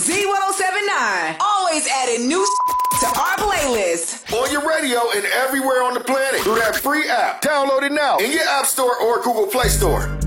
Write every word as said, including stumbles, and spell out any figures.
Z ten seventy-nine. Always adding new to our playlist. On your radio and everywhere on the planet through that free app. Download it now in your App Store or Google Play Store.